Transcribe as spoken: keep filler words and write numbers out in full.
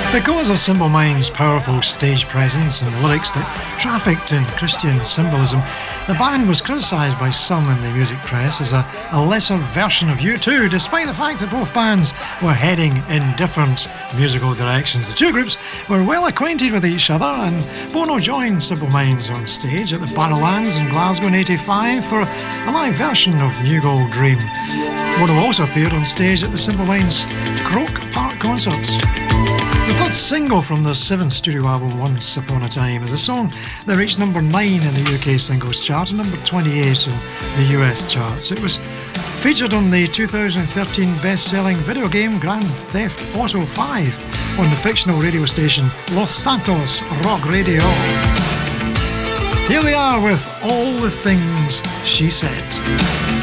Because of Simple Minds' powerful stage presence and lyrics that trafficked in Christian symbolism, the band was criticised by some in the music press as a, a lesser version of U two, despite the fact that both bands were heading in different musical directions. The two groups were well acquainted with each other, and Bono joined Simple Minds on stage at the Barrowlands in Glasgow in eighty-five for a live version of New Gold Dream. Bono also appeared on stage at the Simple Minds Croke Park concerts. The third single from their seventh studio album, Once Upon a Time, is a song that reached number nine in the U K singles chart and number twenty-eight in the U S charts. It was featured on the two thousand thirteen best-selling video game Grand Theft Auto five on the fictional radio station Los Santos Rock Radio. Here they are with All the Things She Said.